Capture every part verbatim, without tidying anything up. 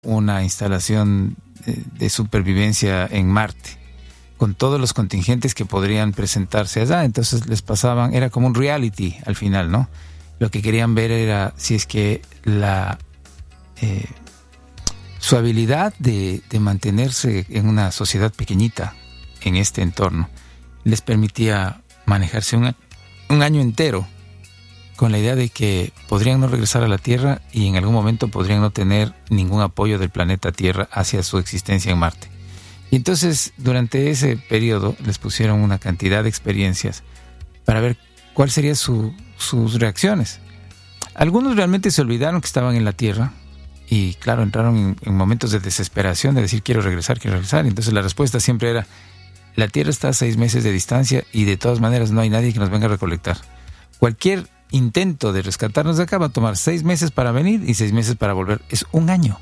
una instalación de, de supervivencia en Marte, con todos los contingentes que podrían presentarse allá. Entonces les pasaban, era como un reality al final, ¿no? Lo que querían ver era si es que la eh, su habilidad de, de mantenerse en una sociedad pequeñita en este entorno les permitía manejarse un, un año entero con la idea de que podrían no regresar a la Tierra y en algún momento podrían no tener ningún apoyo del planeta Tierra hacia su existencia en Marte. Y entonces, durante ese periodo, les pusieron una cantidad de experiencias para ver cuál serían su, sus reacciones. Algunos realmente se olvidaron que estaban en la Tierra y, claro, entraron en, en momentos de desesperación de decir, quiero regresar, quiero regresar. Entonces la respuesta siempre era, la Tierra está a seis meses de distancia y de todas maneras no hay nadie que nos venga a recolectar. Cualquier intento de rescatarnos de acá va a tomar seis meses para venir y seis meses para volver. Es un año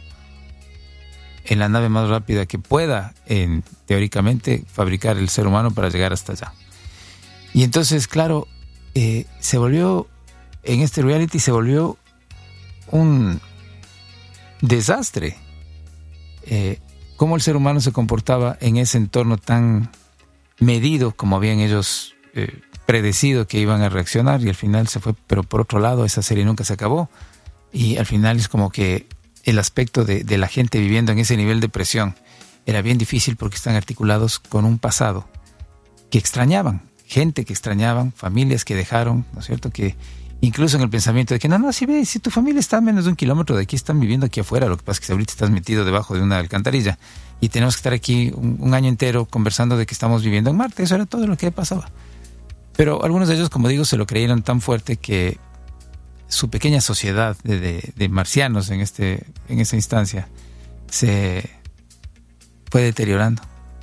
en la nave más rápida que pueda, en, teóricamente, fabricar el ser humano para llegar hasta allá. Y entonces, claro, eh, se volvió, en este reality se volvió un desastre. Eh, cómo el ser humano se comportaba en ese entorno tan medido como habían ellos eh, predecido que iban a reaccionar, y al final se fue, pero por otro lado esa serie nunca se acabó y al final es como que el aspecto de, de la gente viviendo en ese nivel de presión era bien difícil porque están articulados con un pasado que extrañaban, gente que extrañaban, familias que dejaron, ¿no es cierto? Que incluso en el pensamiento de que no, no, si ves, si tu familia está a menos de un kilómetro de aquí, están viviendo aquí afuera, lo que pasa es que ahorita estás metido debajo de una alcantarilla y tenemos que estar aquí un, un año entero conversando de que estamos viviendo en Marte. Eso era todo lo que pasaba. Pero algunos de ellos, como digo, se lo creyeron tan fuerte que su pequeña sociedad de, de, de marcianos en, este, en esta instancia se fue deteriorando.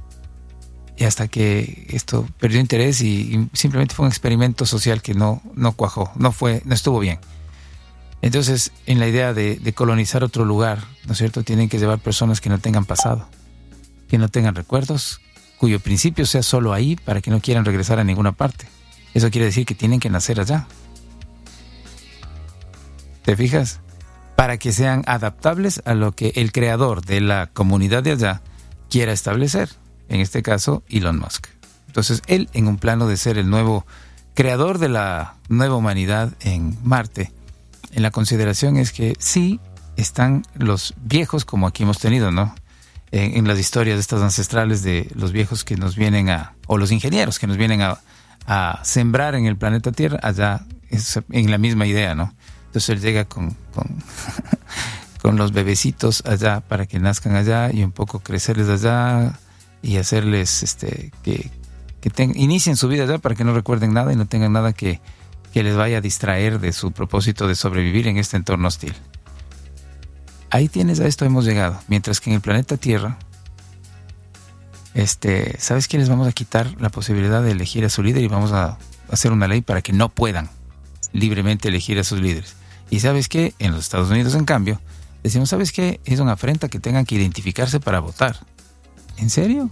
Y hasta que esto perdió interés y, y simplemente fue un experimento social que no, no cuajó, no fue, no estuvo bien. Entonces, en la idea de, de colonizar otro lugar, ¿no es cierto?, tienen que llevar personas que no tengan pasado, que no tengan recuerdos, cuyo principio sea solo ahí para que no quieran regresar a ninguna parte. Eso quiere decir que tienen que nacer allá. ¿Te fijas? Para que sean adaptables a lo que el creador de la comunidad de allá quiera establecer. En este caso, Elon Musk. Entonces, él, en un plano de ser el nuevo creador de la nueva humanidad en Marte, en la consideración es que sí están los viejos, como aquí hemos tenido, ¿no? En, en las historias estas ancestrales de los viejos que nos vienen a, o los ingenieros que nos vienen a, a sembrar en el planeta Tierra, allá es en la misma idea, ¿no? Entonces él llega con, con, con los bebecitos allá para que nazcan allá y un poco crecerles allá y hacerles este que, que ten, inicien su vida allá para que no recuerden nada y no tengan nada que, que les vaya a distraer de su propósito de sobrevivir en este entorno hostil. Ahí tienes, a esto hemos llegado. Mientras que en el planeta Tierra, este, ¿sabes qué? Les vamos a quitar la posibilidad de elegir a su líder y vamos a hacer una ley para que no puedan libremente elegir a sus líderes. Y ¿sabes qué? En los Estados Unidos, en cambio, decimos, ¿sabes qué? Es una afrenta que tengan que identificarse para votar. ¿En serio?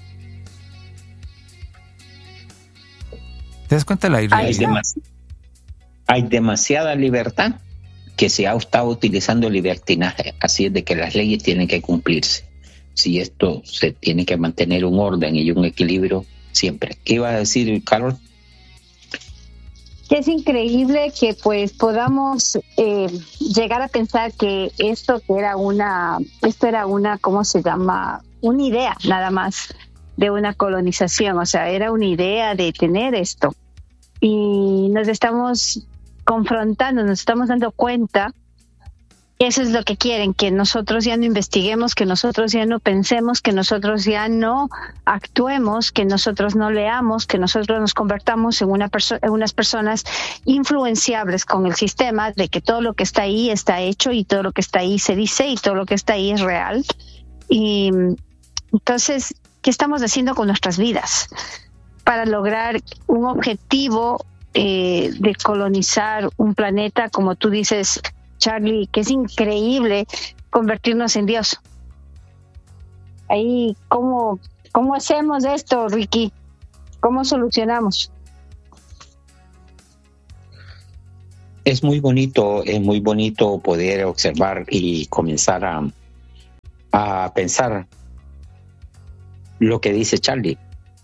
¿Te das cuenta de la irrealidad? Hay, demas- hay demasiada libertad que se ha estado utilizando libertinaje. Así es de que las leyes tienen que cumplirse. Si esto se tiene que mantener un orden y un equilibrio siempre. ¿Qué iba a decir, Carol? Que es increíble que pues podamos eh, llegar a pensar que esto que era una, esto era una, ¿cómo se llama? Una idea nada más de una colonización, o sea, era una idea de tener esto. Y nos estamos confrontando, nos estamos dando cuenta que eso es lo que quieren, que nosotros ya no investiguemos, que nosotros ya no pensemos, que nosotros ya no actuemos, que nosotros no leamos, que nosotros nos convertamos en, una perso- en unas personas influenciables con el sistema, de que todo lo que está ahí está hecho y todo lo que está ahí se dice y todo lo que está ahí es real. Y entonces, ¿qué estamos haciendo con nuestras vidas para lograr un objetivo eh, de colonizar un planeta, como tú dices, Charlie, que es increíble convertirnos en Dios? Ahí, ¿cómo, cómo hacemos esto, Ricky? ¿Cómo solucionamos? Es muy bonito, es muy bonito poder observar y comenzar a a pensar lo que dice Charlie.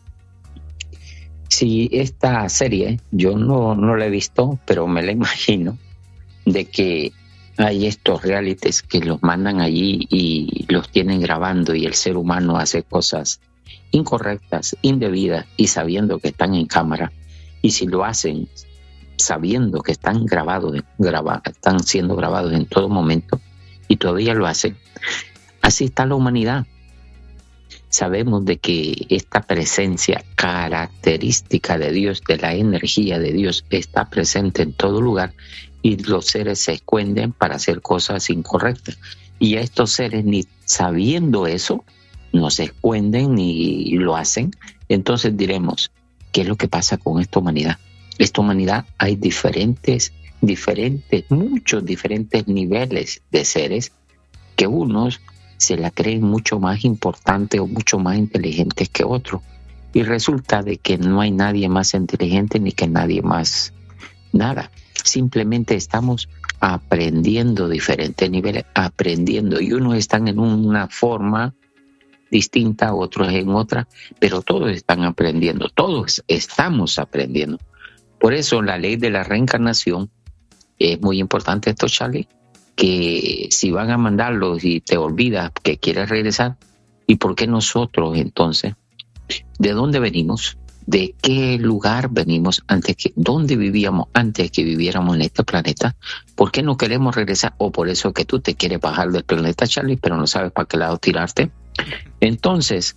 Si esta serie, yo no, no la he visto, pero me la imagino, de que hay estos realities que los mandan allí y los tienen grabando y el ser humano hace cosas incorrectas, indebidas y sabiendo que están en cámara. Y si lo hacen sabiendo que están grabados, graba, están siendo grabados en todo momento y todavía lo hacen, así está la humanidad. Sabemos de que esta presencia característica de Dios, de la energía de Dios, está presente en todo lugar y los seres se esconden para hacer cosas incorrectas. Y a estos seres, ni sabiendo eso, no se esconden ni lo hacen. Entonces diremos, ¿qué es lo que pasa con esta humanidad? Esta humanidad hay diferentes, diferentes, muchos diferentes niveles de seres que unos se la creen mucho más importante o mucho más inteligentes que otros. Y resulta de que no hay nadie más inteligente ni que nadie más nada. Simplemente estamos aprendiendo diferentes niveles, aprendiendo. Y unos están en una forma distinta, otros en otra, pero todos están aprendiendo, todos estamos aprendiendo. Por eso la ley de la reencarnación es muy importante esto, Charlie, que si van a mandarlos y te olvidas que quieres regresar, ¿y por qué nosotros entonces? ¿De dónde venimos? ¿De qué lugar venimos antes que, dónde vivíamos antes que viviéramos en este planeta? ¿Por qué no queremos regresar? O por eso que tú te quieres bajar del planeta, Charlie, pero no sabes para qué lado tirarte. Entonces,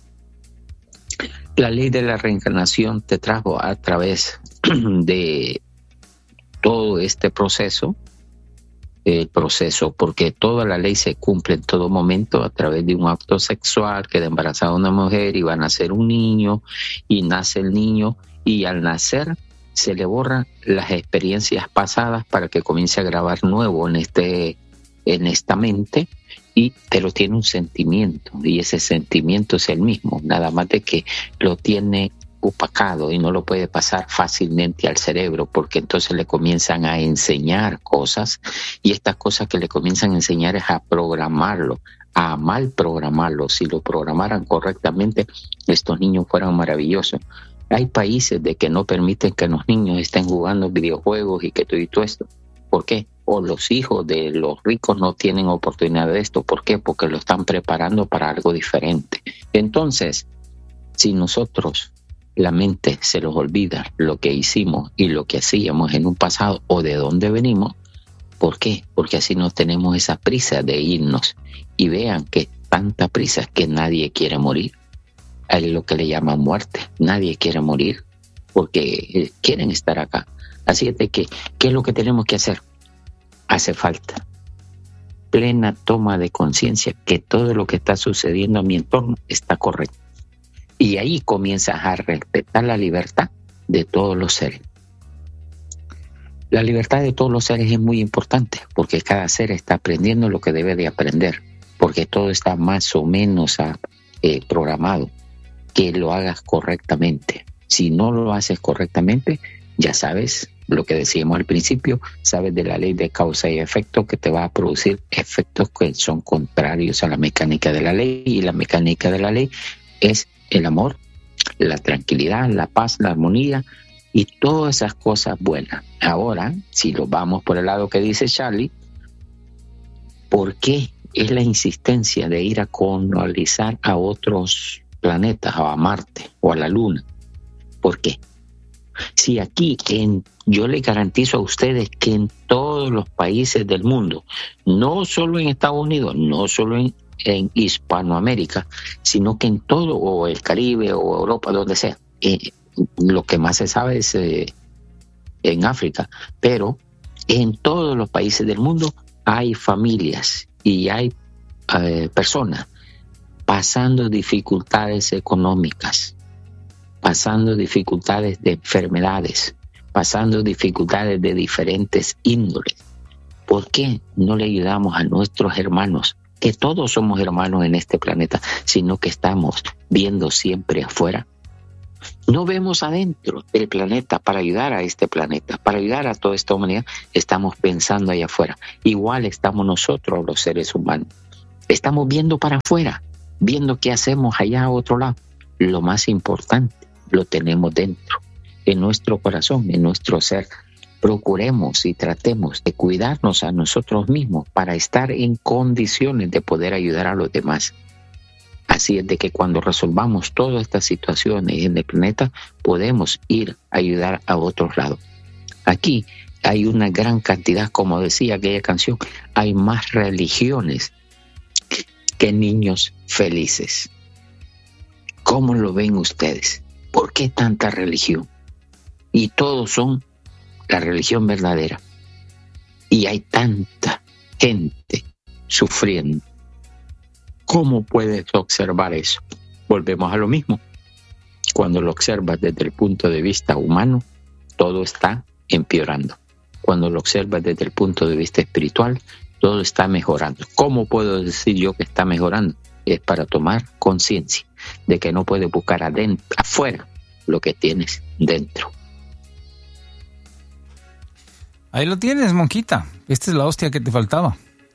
la ley de la reencarnación te trajo a través de todo este proceso, el proceso, porque toda la ley se cumple en todo momento a través de un acto sexual, queda embarazada una mujer y va a nacer un niño, y nace el niño, y al nacer se le borran las experiencias pasadas para que comience a grabar nuevo en este, en esta mente, y pero tiene un sentimiento, y ese sentimiento es el mismo, nada más de que lo tiene opacado y no lo puede pasar fácilmente al cerebro, porque entonces le comienzan a enseñar cosas, y estas cosas que le comienzan a enseñar es a programarlo, a mal programarlo. Si lo programaran correctamente, estos niños fueran maravillosos. Hay países de que no permiten que los niños estén jugando videojuegos y que todo y todo esto. ¿Por qué? O los hijos de los ricos no tienen oportunidad de esto. ¿Por qué? Porque lo están preparando para algo diferente. Entonces, si nosotros la mente se los olvida lo que hicimos y lo que hacíamos en un pasado o de dónde venimos, ¿por qué? Porque así no tenemos esa prisa de irnos. Y vean que tanta prisa que nadie quiere morir. Es lo que le llaman muerte. Nadie quiere morir porque quieren estar acá. Así es de que, ¿qué es lo que tenemos que hacer? Hace falta plena toma de conciencia que todo lo que está sucediendo a mi entorno está correcto. Y ahí comienzas a respetar la libertad de todos los seres. La libertad de todos los seres es muy importante porque cada ser está aprendiendo lo que debe de aprender, porque todo está más o menos eh, programado, que lo hagas correctamente. Si no lo haces correctamente, ya sabes lo que decíamos al principio, sabes de la ley de causa y efecto que te va a producir efectos que son contrarios a la mecánica de la ley, y la mecánica de la ley es el amor, la tranquilidad, la paz, la armonía y todas esas cosas buenas. Ahora, si lo vamos por el lado que dice Charlie, ¿por qué es la insistencia de ir a colonizar a otros planetas, o a Marte, o a la Luna? ¿Por qué? Si aquí, en, yo les garantizo a ustedes que en todos los países del mundo, no solo en Estados Unidos, no solo en en Hispanoamérica, sino que en todo, o el Caribe o Europa, donde sea, eh, lo que más se sabe es eh, en África, pero en todos los países del mundo hay familias y hay eh, personas pasando dificultades económicas, pasando dificultades de enfermedades, pasando dificultades de diferentes índoles. ¿Por qué no le ayudamos a nuestros hermanos? Que todos somos hermanos en este planeta, sino que estamos viendo siempre afuera. No vemos adentro del planeta para ayudar a este planeta, para ayudar a toda esta humanidad. Estamos pensando allá afuera. Igual estamos nosotros, los seres humanos. Estamos viendo para afuera, viendo qué hacemos allá a otro lado. Lo más importante lo tenemos dentro, en nuestro corazón, en nuestro ser. Procuremos y tratemos de cuidarnos a nosotros mismos para estar en condiciones de poder ayudar a los demás. Así es de que cuando resolvamos todas estas situaciones en el planeta, podemos ir a ayudar a otros lados. Aquí hay una gran cantidad, como decía aquella canción, hay más religiones que niños felices. ¿Cómo lo ven ustedes? ¿Por qué tanta religión? Y todos son la religión verdadera. Y hay tanta gente sufriendo. ¿Cómo puedes observar eso? Volvemos a lo mismo. Cuando lo observas desde el punto de vista humano, todo está empeorando. Cuando lo observas desde el punto de vista espiritual, todo está mejorando. ¿Cómo puedo decir yo que está mejorando? Es para tomar conciencia de que no puedes buscar adentro, afuera lo que tienes dentro. Ahí lo tienes, Monquita. Esta es la hostia que te faltaba.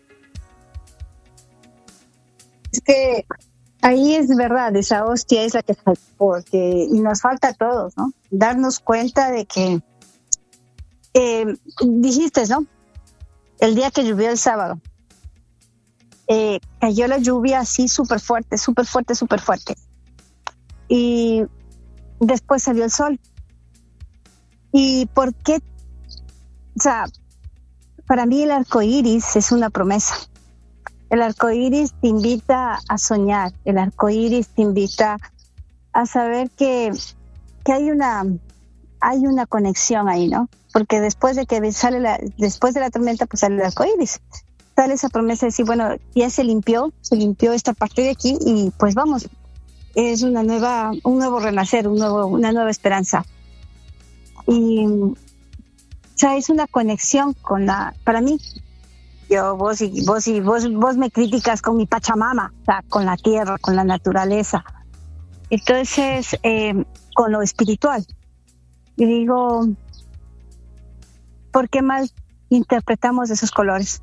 Es que ahí es verdad, esa hostia es la que falta, porque y nos falta a todos, ¿no? Darnos cuenta de que eh, dijiste, ¿no? El día que llovió el sábado, eh, cayó la lluvia así súper fuerte, súper fuerte, súper fuerte. Y después salió el sol. ¿Y por qué? O sea, para mí el arco iris es una promesa. El arco iris te invita a soñar. El arco iris te invita a saber que, que hay una hay una conexión ahí, ¿no? Porque después de que sale la, después de la tormenta, pues sale el arco iris. Sale esa promesa de decir, bueno, ya se limpió, se limpió esta parte de aquí y pues vamos. Es una nueva, un nuevo renacer, un nuevo, una nueva esperanza. Y, o sea, es una conexión con la, para mí, yo, vos y vos y vos, vos me criticas con mi Pachamama, o sea, con la tierra, con la naturaleza. Entonces, eh, con lo espiritual. Y digo, ¿por qué mal interpretamos esos colores?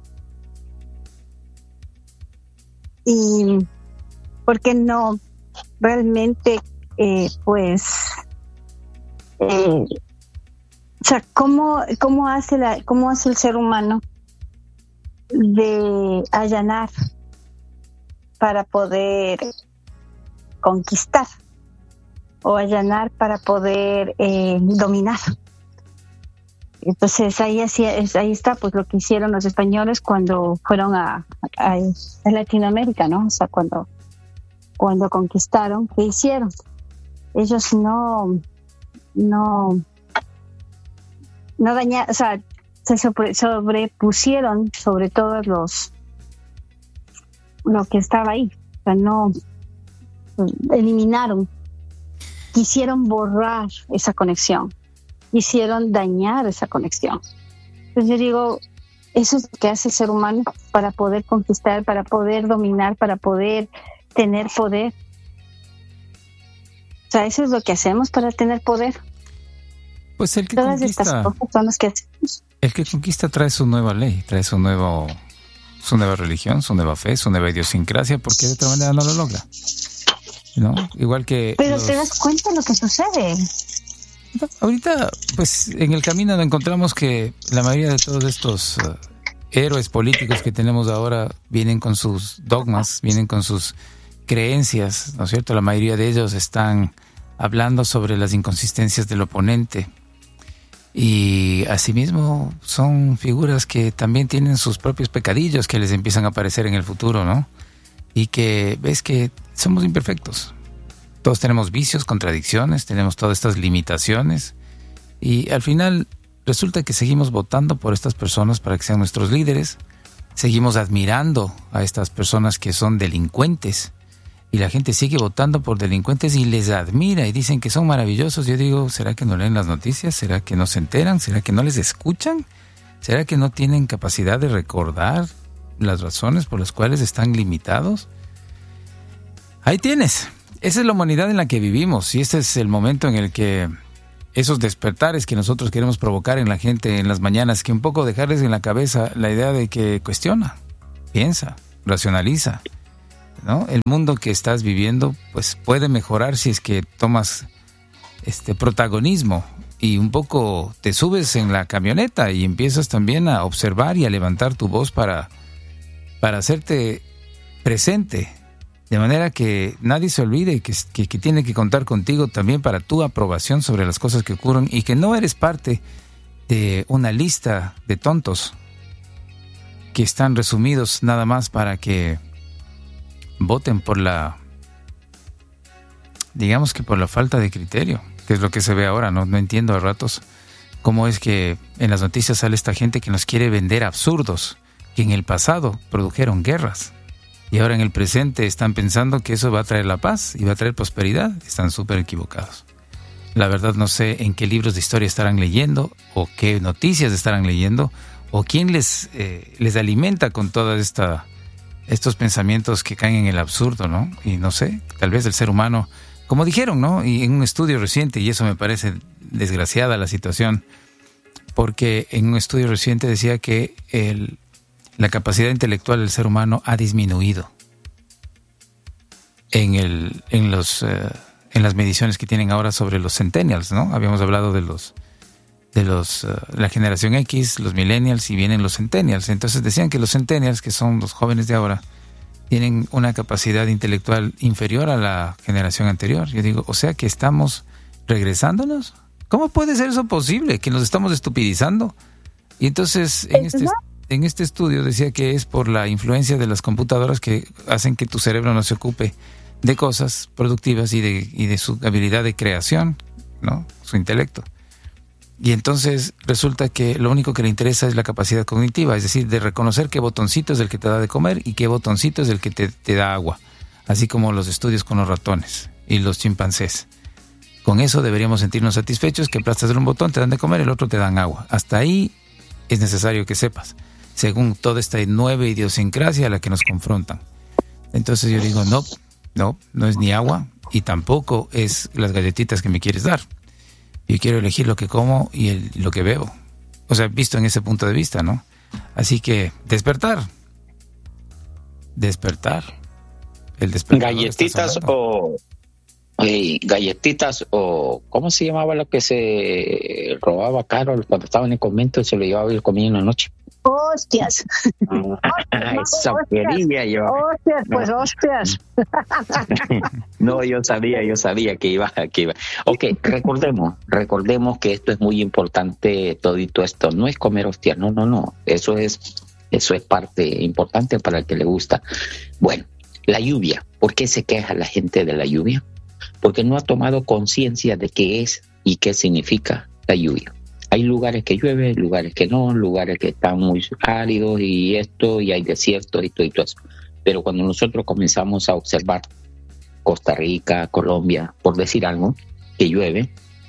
Y ¿por qué no realmente, eh, pues, eh, o sea, cómo, cómo hace la, cómo hace el ser humano de allanar para poder conquistar o allanar para poder eh, dominar? Entonces ahí así, ahí está pues lo que hicieron los españoles cuando fueron a, a, a Latinoamérica, ¿no? O sea, cuando cuando conquistaron, ¿qué hicieron? Ellos no no no dañaron, o sea, se sobre, sobrepusieron sobre todos los lo que estaba ahí, o sea, no eliminaron, quisieron borrar esa conexión, quisieron dañar esa conexión. Entonces yo digo, eso es lo que hace el ser humano para poder conquistar, para poder dominar, para poder tener poder. O sea, eso es lo que hacemos para tener poder. Pues el que Todas conquista, estas cosas son las que hacemos. El que conquista trae su nueva ley, trae su nuevo, su nueva religión, su nueva fe, su nueva idiosincrasia, porque de otra manera no lo logra, ¿no? Igual que. Pero los... te das cuenta de lo que sucede. Ahorita, pues, en el camino encontramos que la mayoría de todos estos uh, héroes políticos que tenemos ahora vienen con sus dogmas, vienen con sus creencias, ¿no es cierto? La mayoría de ellos están hablando sobre las inconsistencias del oponente y asimismo son figuras que también tienen sus propios pecadillos que les empiezan a aparecer en el futuro, ¿no? Y que ves que somos imperfectos. Todos tenemos vicios, contradicciones, tenemos todas estas limitaciones y al final resulta que seguimos votando por estas personas para que sean nuestros líderes, seguimos admirando a estas personas que son delincuentes y la gente sigue votando por delincuentes y les admira y dicen que son maravillosos. Yo digo, ¿será que no leen las noticias? ¿Será que no se enteran? ¿Será que no les escuchan? ¿Será que no tienen capacidad de recordar las razones por las cuales están limitados? Ahí tienes. Esa es la humanidad en la que vivimos y este es el momento en el que esos despertares que nosotros queremos provocar en la gente en las mañanas, que un poco dejarles en la cabeza la idea de que cuestiona, piensa, racionaliza, ¿no? El mundo que estás viviendo pues puede mejorar si es que tomas este protagonismo y un poco te subes en la camioneta y empiezas también a observar y a levantar tu voz para, para hacerte presente, de manera que nadie se olvide que, que, que tiene que contar contigo también para tu aprobación sobre las cosas que ocurren y que no eres parte de una lista de tontos que están resumidos nada más para que voten por la, digamos que por la falta de criterio, que es lo que se ve ahora, ¿no? No entiendo a ratos cómo es que en las noticias sale esta gente que nos quiere vender absurdos, que en el pasado produjeron guerras y ahora en el presente están pensando que eso va a traer la paz y va a traer prosperidad. Están súper equivocados. La verdad no sé en qué libros de historia estarán leyendo o qué noticias estarán leyendo o quién les, eh, les alimenta con toda esta estos pensamientos que caen en el absurdo, ¿no? Y no sé, tal vez el ser humano, como dijeron, ¿no? Y en un estudio reciente, y eso me parece desgraciada la situación, porque en un estudio reciente decía que el, la capacidad intelectual del ser humano ha disminuido en el en los eh, en las mediciones que tienen ahora sobre los centennials, ¿no? Habíamos hablado de los de los uh, la generación X, los millennials y vienen los centennials. Entonces decían que los centennials, que son los jóvenes de ahora, tienen una capacidad intelectual inferior a la generación anterior. Yo digo, o sea que estamos regresándonos. ¿Cómo puede ser eso posible? Que nos estamos estupidizando. Y entonces en este en este estudio decía que es por la influencia de las computadoras que hacen que tu cerebro no se ocupe de cosas productivas y de y de su habilidad de creación, ¿no? Su intelecto. Y entonces resulta que lo único que le interesa es la capacidad cognitiva, es decir, de reconocer qué botoncito es el que te da de comer y qué botoncito es el que te, te da agua, así como los estudios con los ratones y los chimpancés. Con eso deberíamos sentirnos satisfechos, que aplastas un botón, te dan de comer, el otro te dan agua. Hasta ahí es necesario que sepas, según toda esta nueva idiosincrasia a la que nos confrontan. Entonces yo digo, no, no, no es ni agua y tampoco es las galletitas que me quieres dar. Yo quiero elegir lo que como y el, lo que bebo. O sea, visto en ese punto de vista, ¿no? Así que, despertar. Despertar. El despertar. Galletitas o... Eh, galletitas o... ¿Cómo se llamaba lo que se robaba Carol cuando estaba en el convento y se lo llevaba y lo comía en la noche? Hostias. Ah, eso quería yo. Hostias, pues no. hostias. No, yo sabía, yo sabía que iba, que iba. Ok, recordemos, recordemos que esto es muy importante, todito esto. No es comer hostias, no, no, no. Eso es, eso es parte importante para el que le gusta. Bueno, la lluvia. ¿Por qué se queja la gente de la lluvia? Porque no ha tomado conciencia de qué es y qué significa la lluvia. Hay lugares que llueve, lugares que no, lugares que están muy áridos y esto, y hay desiertos y todo, y todo eso. Pero cuando nosotros comenzamos a observar Costa Rica, Colombia, por decir algo, que llueve,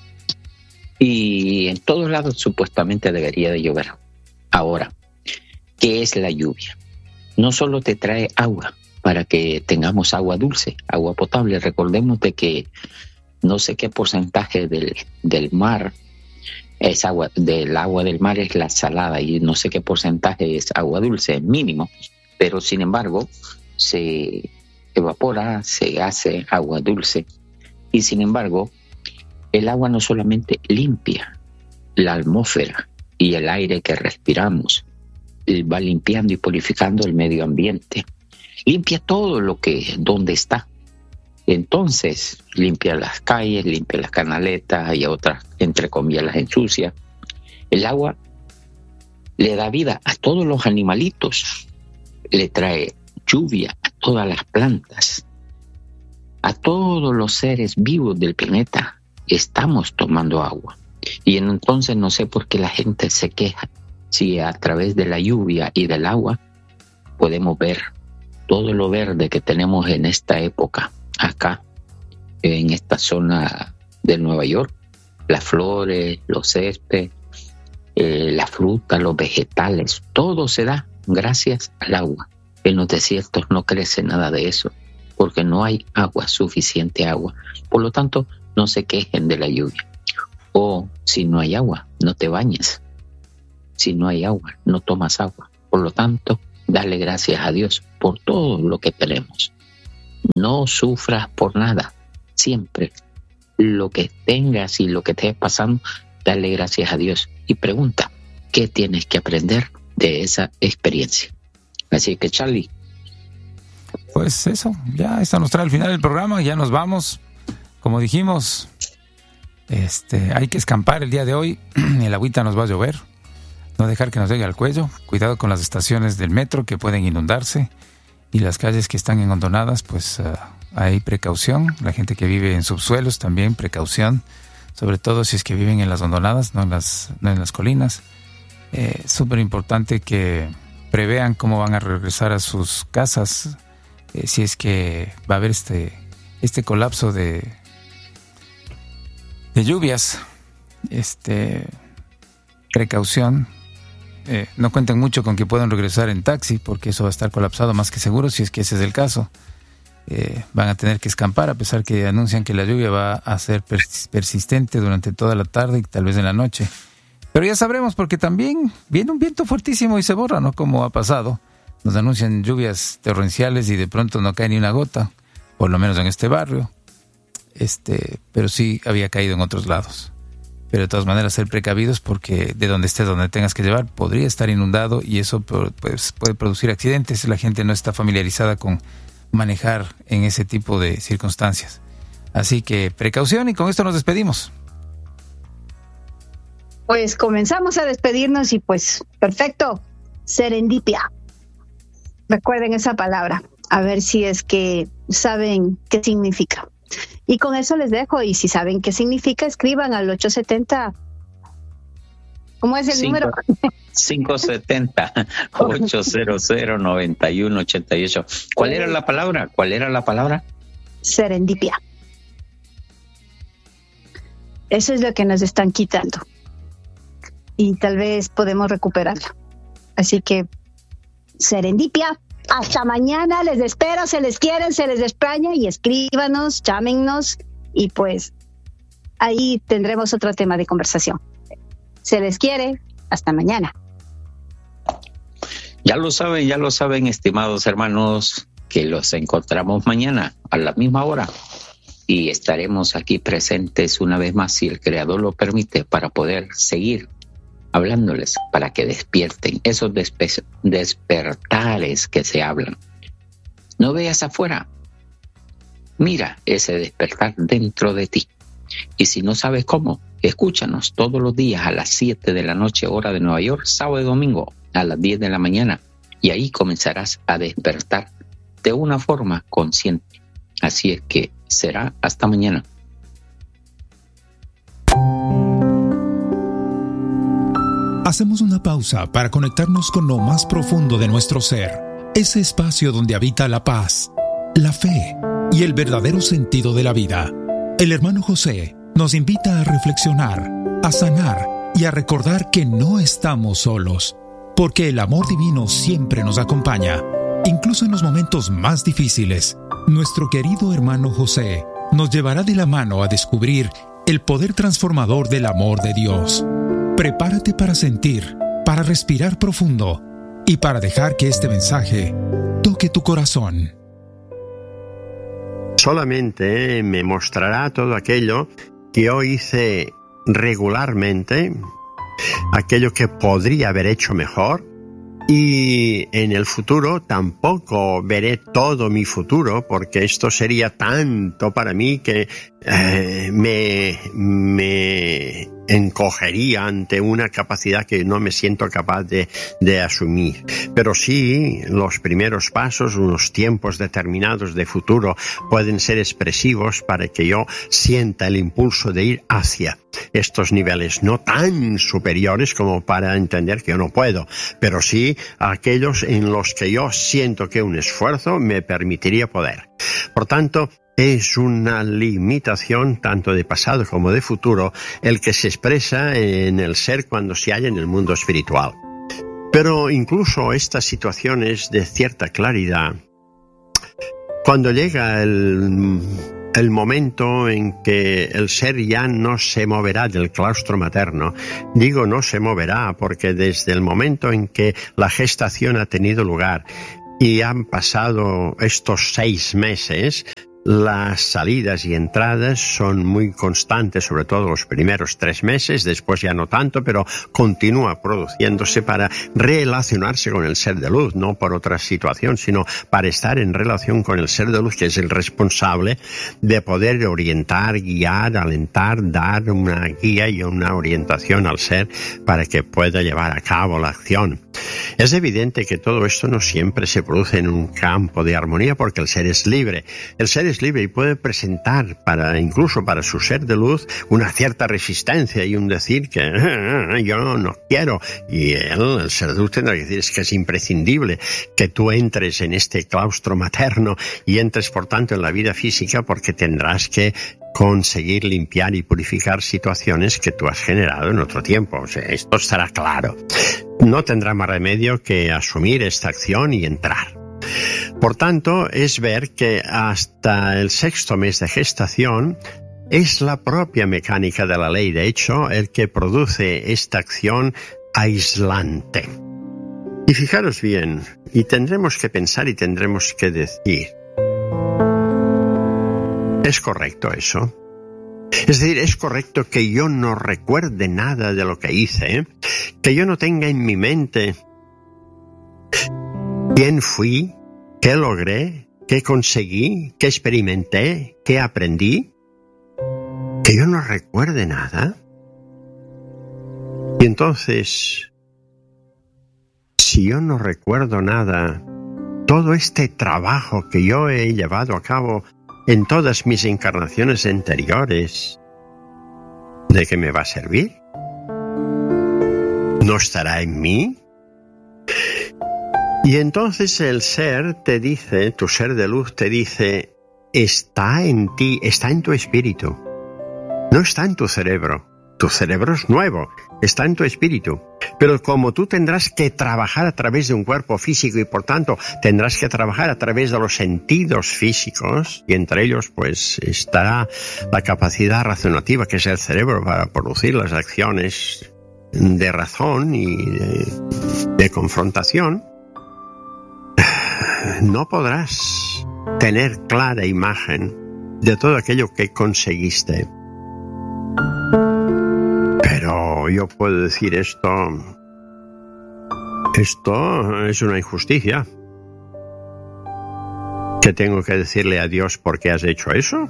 y en todos lados supuestamente debería de llover. Ahora, ¿qué es la lluvia? No solo te trae agua para que tengamos agua dulce, agua potable. Recordemos de que no sé qué porcentaje del, del mar es agua, del agua del mar es la salada y no sé qué porcentaje es agua dulce, mínimo, pero sin embargo se evapora, se hace agua dulce y sin embargo el agua no solamente limpia la atmósfera y el aire que respiramos, va limpiando y purificando el medio ambiente, limpia todo lo que donde está. Entonces limpia las calles, limpia las canaletas y otras, entre comillas, las ensucia. El agua le da vida a todos los animalitos, le trae lluvia a todas las plantas, a todos los seres vivos del planeta. Estamos tomando agua. Y entonces no sé por qué la gente se queja si a través de la lluvia y del agua podemos ver todo lo verde que tenemos en esta época. Acá, en esta zona de Nueva York, las flores, los céspedes, eh, la fruta, los vegetales, todo se da gracias al agua. En los desiertos no crece nada de eso, porque no hay agua, suficiente agua. Por lo tanto, no se quejen de la lluvia. O si no hay agua, no te bañes. Si no hay agua, no tomas agua. Por lo tanto, dale gracias a Dios por todo lo que tenemos. No sufras por nada. Siempre lo que tengas y lo que estés pasando, dale gracias a Dios y pregunta, ¿qué tienes que aprender de esa experiencia? Así que, Charlie. Pues eso, ya está nos trae al final del programa, ya nos vamos. Como dijimos, este, hay que escampar el día de hoy, el agüita nos va a llover, no dejar que nos llegue al cuello, cuidado con las estaciones del metro que pueden inundarse y las calles que están enhondonadas, pues uh, hay precaución, la gente que vive en subsuelos también precaución, sobre todo si es que viven en las hondonadas, no en las, no en las colinas. Eh, súper importante que prevean cómo van a regresar a sus casas, eh, si es que va a haber este, este colapso de, de lluvias. Este, precaución. Eh, no cuenten mucho con que puedan regresar en taxi, porque eso va a estar colapsado más que seguro, si es que ese es el caso. Eh, van a tener que escampar, a pesar que anuncian que la lluvia va a ser pers- persistente durante toda la tarde y tal vez en la noche. Pero ya sabremos, porque también viene un viento fuertísimo y se borra, ¿no? Como ha pasado. Nos anuncian lluvias torrenciales y de pronto no cae ni una gota, por lo menos en este barrio. Este, pero sí había caído en otros lados. Pero de todas maneras, ser precavidos, porque de donde estés, donde tengas que llevar, podría estar inundado y eso pues, puede producir accidentes. La gente no está familiarizada con manejar en ese tipo de circunstancias. Así que precaución, y con esto nos despedimos. Pues comenzamos a despedirnos y pues perfecto, serendipia. Recuerden esa palabra, a ver si es que saben qué significa. Y con eso les dejo, y si saben qué significa, escriban al ocho setenta. ¿Cómo es el Cinco, número? cinco setenta, ocho cero cero, nueve uno ocho ocho. ¿Cuál era la palabra? ¿Cuál era la palabra? Serendipia. Eso es lo que nos están quitando. Y tal vez podemos recuperarla. Así que, serendipia. Hasta mañana, les espero, se les quiere, se les extraña, y escríbanos, llámennos, y pues ahí tendremos otro tema de conversación. Se les quiere, hasta mañana. Ya lo saben, ya lo saben, estimados hermanos, que los encontramos mañana a la misma hora y estaremos aquí presentes una vez más, si el Creador lo permite, para poder seguir hablándoles, para que despierten esos despe- despertares que se hablan. No veas afuera, mira ese despertar dentro de ti. Y si no sabes cómo, escúchanos todos los días a las siete de la noche, hora de Nueva York, sábado y domingo a las diez de la mañana, y ahí comenzarás a despertar de una forma consciente. Así es que será hasta mañana. Hacemos una pausa para conectarnos con lo más profundo de nuestro ser, ese espacio donde habita la paz, la fe y el verdadero sentido de la vida. El hermano José nos invita a reflexionar, a sanar y a recordar que no estamos solos, porque el amor divino siempre nos acompaña, incluso en los momentos más difíciles. Nuestro querido hermano José nos llevará de la mano a descubrir el poder transformador del amor de Dios. Prepárate para sentir, para respirar profundo y para dejar que este mensaje toque tu corazón. Solamente me mostrará todo aquello que yo hice regularmente, aquello que podría haber hecho mejor, y en el futuro tampoco veré todo mi futuro, porque esto sería tanto para mí que eh, me, me encogería ante una capacidad que no me siento capaz de, de asumir. Pero sí, los primeros pasos, unos tiempos determinados de futuro pueden ser expresivos para que yo sienta el impulso de ir hacia estos niveles, no tan superiores como para entender que yo no puedo, pero sí aquellos en los que yo siento que un esfuerzo me permitiría poder. Por tanto, es una limitación tanto de pasado como de futuro el que se expresa en el ser cuando se halla en el mundo espiritual. Pero incluso estas situaciones de cierta claridad, cuando llega el, el momento en que el ser ya no se moverá del claustro materno, digo no se moverá porque desde el momento en que la gestación ha tenido lugar, y han pasado estos seis meses, las salidas y entradas son muy constantes, sobre todo los primeros tres meses, después ya no tanto, pero continúa produciéndose para relacionarse con el ser de luz, no por otra situación, sino para estar en relación con el ser de luz, que es el responsable de poder orientar, guiar, alentar, dar una guía y una orientación al ser para que pueda llevar a cabo la acción. Es evidente que todo esto no siempre se produce en un campo de armonía, porque el ser es libre. El ser es libre y puede presentar, para incluso para su ser de luz, una cierta resistencia y un decir que ah, yo no quiero. Y él, el ser de luz, tendrá que decir es que es imprescindible que tú entres en este claustro materno y entres, por tanto, en la vida física, porque tendrás que conseguir limpiar y purificar situaciones que tú has generado en otro tiempo. O sea, esto estará claro. No tendrá más remedio que asumir esta acción y entrar. Por tanto, es ver que hasta el sexto mes de gestación es la propia mecánica de la ley, de hecho, el que produce esta acción aislante. Y fijaros bien, y tendremos que pensar y tendremos que decir, ¿es correcto eso? Es decir, ¿es correcto que yo no recuerde nada de lo que hice? Que yo no tenga en mi mente quién fui, qué logré, qué conseguí, qué experimenté, qué aprendí? ¿Que yo no recuerde nada? Y entonces, si yo no recuerdo nada, todo este trabajo que yo he llevado a cabo en todas mis encarnaciones anteriores, ¿de qué me va a servir? ¿No estará en mí? Y entonces el ser te dice, tu ser de luz te dice, está en ti, está en tu espíritu, no está en tu cerebro. Tu cerebro es nuevo, está en tu espíritu. Pero como tú tendrás que trabajar a través de un cuerpo físico y por tanto tendrás que trabajar a través de los sentidos físicos, y entre ellos pues estará la capacidad razonativa que es el cerebro para producir las acciones de razón y de, de confrontación, no podrás tener clara imagen de todo aquello que conseguiste. Pero yo puedo decir esto, esto es una injusticia. ¿Qué tengo que decirle a Dios por qué has hecho eso?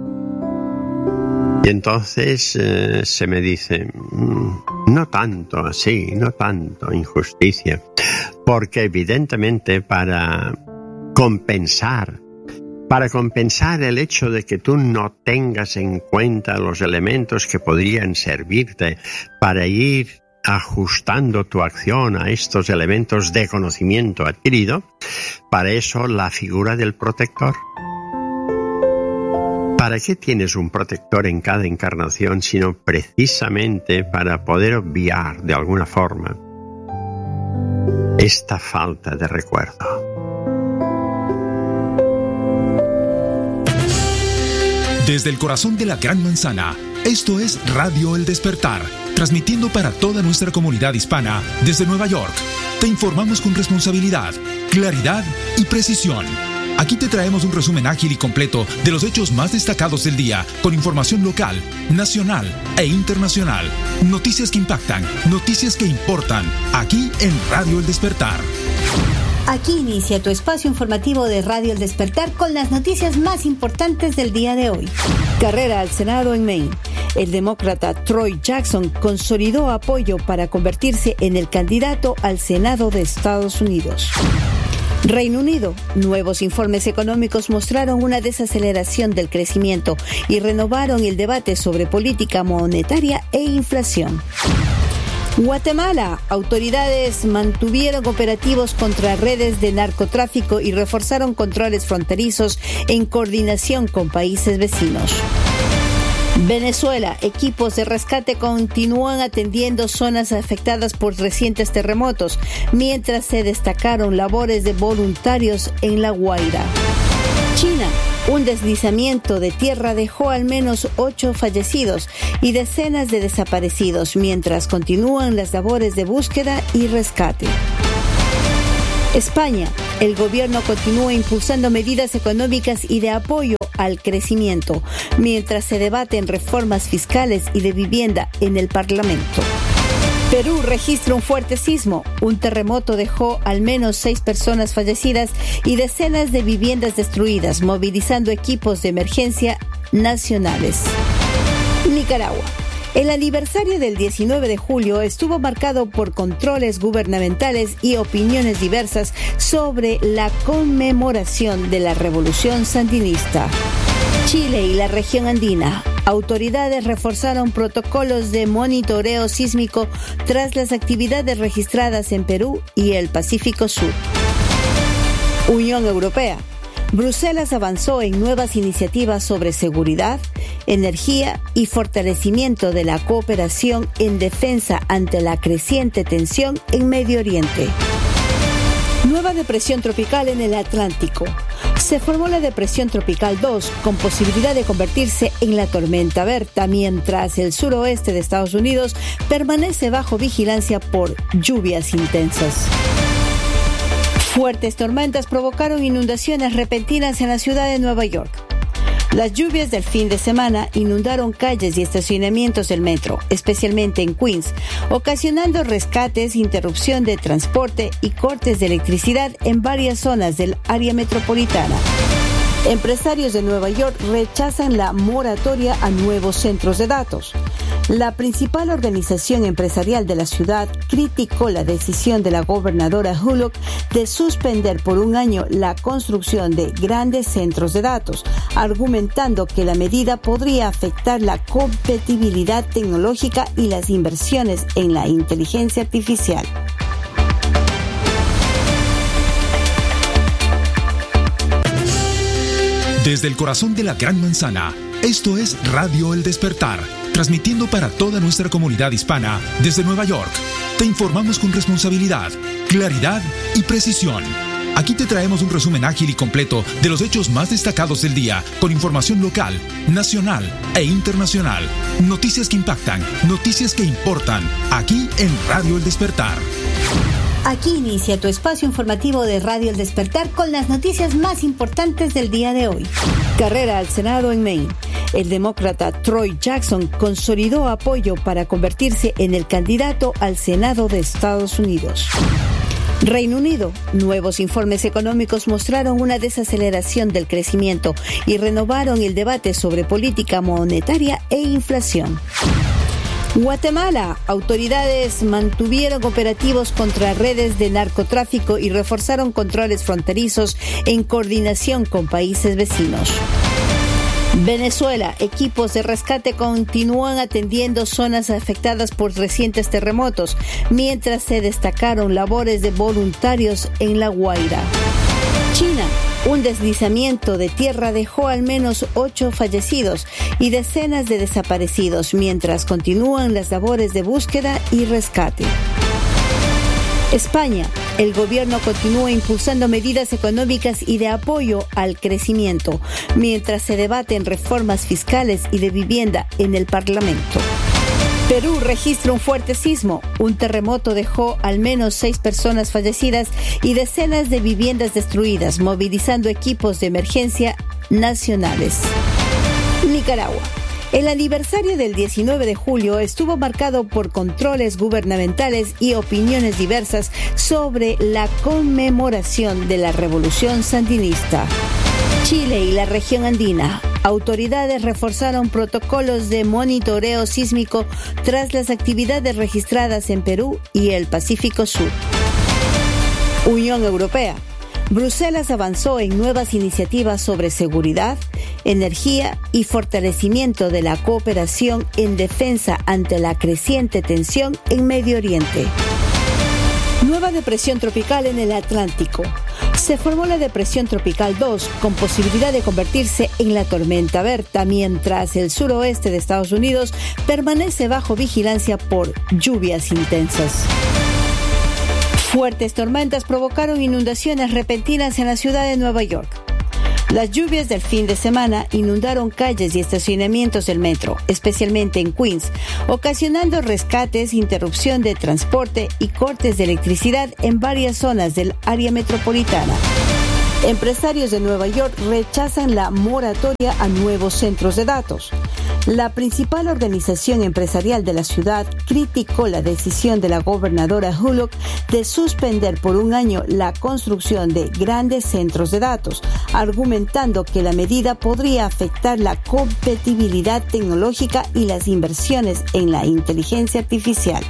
Y entonces eh, se me dice, no tanto así, no tanto injusticia, porque evidentemente para compensar Para compensar el hecho de que tú no tengas en cuenta los elementos que podrían servirte para ir ajustando tu acción a estos elementos de conocimiento adquirido, para eso la figura del protector. ¿Para qué tienes un protector en cada encarnación sino precisamente para poder obviar de alguna forma esta falta de recuerdo? Desde el corazón de la Gran Manzana, esto es Radio El Despertar, transmitiendo para toda nuestra comunidad hispana desde Nueva York. Te informamos con responsabilidad, claridad y precisión. Aquí te traemos un resumen ágil y completo de los hechos más destacados del día, con información local, nacional e internacional. Noticias que impactan, noticias que importan, aquí en Radio El Despertar. Aquí inicia tu espacio informativo de Radio El Despertar con las noticias más importantes del día de hoy. Carrera al Senado en Maine. El demócrata Troy Jackson consolidó apoyo para convertirse en el candidato al Senado de Estados Unidos. Reino Unido. Nuevos informes económicos mostraron una desaceleración del crecimiento y renovaron el debate sobre política monetaria e inflación. Guatemala. Autoridades mantuvieron operativos contra redes de narcotráfico y reforzaron controles fronterizos en coordinación con países vecinos. Venezuela. Equipos de rescate continúan atendiendo zonas afectadas por recientes terremotos, mientras se destacaron labores de voluntarios en La Guaira. China. Un deslizamiento de tierra dejó al menos ocho fallecidos y decenas de desaparecidos, mientras continúan las labores de búsqueda y rescate. España. el gobierno continúa impulsando medidas económicas y de apoyo al crecimiento, mientras se debaten reformas fiscales y de vivienda en el Parlamento. Perú registra un fuerte sismo. Un terremoto dejó al menos seis personas fallecidas y decenas de viviendas destruidas, movilizando equipos de emergencia nacionales. Nicaragua. El aniversario del diecinueve de julio estuvo marcado por controles gubernamentales y opiniones diversas sobre la conmemoración de la Revolución Sandinista. Chile y la región andina. Autoridades reforzaron protocolos de monitoreo sísmico tras las actividades registradas en Perú y el Pacífico Sur. Unión Europea. Bruselas avanzó en nuevas iniciativas sobre seguridad, energía y fortalecimiento de la cooperación en defensa ante la creciente tensión en Medio Oriente. Nueva depresión tropical en el Atlántico. Se formó la depresión tropical dos con posibilidad de convertirse en la tormenta Berta, mientras el suroeste de Estados Unidos permanece bajo vigilancia por lluvias intensas. Fuertes tormentas provocaron inundaciones repentinas en la ciudad de Nueva York. Las lluvias del fin de semana inundaron calles y estacionamientos del metro, especialmente en Queens, ocasionando rescates, interrupción de transporte y cortes de electricidad en varias zonas del área metropolitana. Empresarios de Nueva York rechazan la moratoria a nuevos centros de datos. La principal organización empresarial de la ciudad criticó la decisión de la gobernadora Hullock de suspender por un año la construcción de grandes centros de datos, argumentando que la medida podría afectar la compatibilidad tecnológica y las inversiones en la inteligencia artificial. Desde el corazón de la Gran Manzana, esto es Radio El Despertar, transmitiendo para toda nuestra comunidad hispana desde Nueva York. Te informamos con responsabilidad, claridad y precisión. Aquí te traemos un resumen ágil y completo de los hechos más destacados del día, con información local, nacional e internacional. Noticias que impactan, noticias que importan, aquí en Radio El Despertar. Aquí inicia tu espacio informativo de Radio El Despertar con las noticias más importantes del día de hoy. Carrera al Senado en Maine. El demócrata Troy Jackson consolidó apoyo para convertirse en el candidato al Senado de Estados Unidos. Reino Unido. Nuevos informes económicos mostraron una desaceleración del crecimiento y renovaron el debate sobre política monetaria e inflación. Guatemala. Autoridades mantuvieron operativos contra redes de narcotráfico y reforzaron controles fronterizos en coordinación con países vecinos. Venezuela. Equipos de rescate continúan atendiendo zonas afectadas por recientes terremotos, mientras se destacaron labores de voluntarios en La Guaira. China. Un deslizamiento de tierra dejó al menos ocho fallecidos y decenas de desaparecidos, mientras continúan las labores de búsqueda y rescate. España. El gobierno continúa impulsando medidas económicas y de apoyo al crecimiento, mientras se debaten reformas fiscales y de vivienda en el Parlamento. Perú registra un fuerte sismo. Un terremoto dejó al menos seis personas fallecidas y decenas de viviendas destruidas, movilizando equipos de emergencia nacionales. Nicaragua. El aniversario del diecinueve de julio estuvo marcado por controles gubernamentales y opiniones diversas sobre la conmemoración de la Revolución Sandinista. Chile y la región andina. Autoridades reforzaron protocolos de monitoreo sísmico tras las actividades registradas en Perú y el Pacífico Sur. Unión Europea. Bruselas avanzó en nuevas iniciativas sobre seguridad, energía y fortalecimiento de la cooperación en defensa ante la creciente tensión en Medio Oriente. Nueva depresión tropical en el Atlántico. Se formó la depresión tropical dos con posibilidad de convertirse en la tormenta Berta, mientras el suroeste de Estados Unidos permanece bajo vigilancia por lluvias intensas. Fuertes tormentas provocaron inundaciones repentinas en la ciudad de Nueva York. Las lluvias del fin de semana inundaron calles y estacionamientos del metro, especialmente en Queens, ocasionando rescates, interrupción de transporte y cortes de electricidad en varias zonas del área metropolitana. Empresarios de Nueva York rechazan la moratoria a nuevos centros de datos. La principal organización empresarial de la ciudad criticó la decisión de la gobernadora Hullock de suspender por un año la construcción de grandes centros de datos, argumentando que la medida podría afectar la compatibilidad tecnológica y las inversiones en la inteligencia artificial.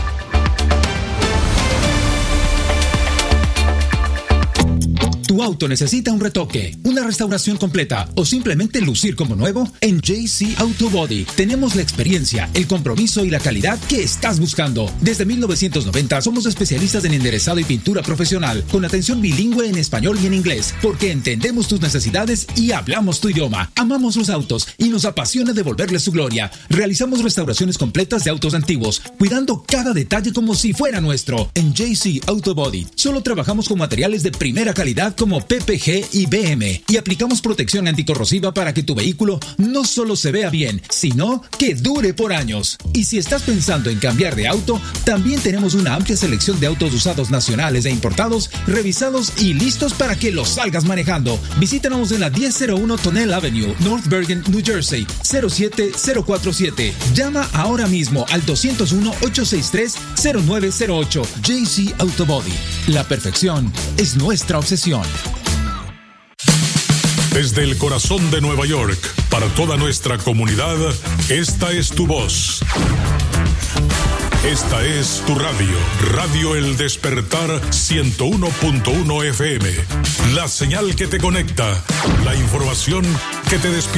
¿Tu auto necesita un retoque, una restauración completa o simplemente lucir como nuevo? En J C Auto Body tenemos la experiencia, el compromiso y la calidad que estás buscando. Desde mil novecientos noventa somos especialistas en enderezado y pintura profesional, con atención bilingüe en español y en inglés, porque entendemos tus necesidades y hablamos tu idioma. Amamos los autos y nos apasiona devolverles su gloria. Realizamos restauraciones completas de autos antiguos, cuidando cada detalle como si fuera nuestro. En J C Auto Body solo trabajamos con materiales de primera calidad como P P G y B M y aplicamos protección anticorrosiva para que tu vehículo no solo se vea bien, sino que dure por años. Y si estás pensando en cambiar de auto, también tenemos una amplia selección de autos usados nacionales e importados, revisados y listos para que los salgas manejando. Visítanos en la diez cero uno Tonnelle Avenue, North Bergen, New Jersey, cero siete cero cuatro siete. Llama ahora mismo al dos cero uno, ocho seis tres, cero nueve cero ocho. J C Auto Body. La perfección es nuestra obsesión. Desde el corazón de Nueva York, para toda nuestra comunidad, esta es tu voz. Esta es tu radio, Radio El Despertar ciento uno punto uno F M. La señal que te conecta, la información que te despierta.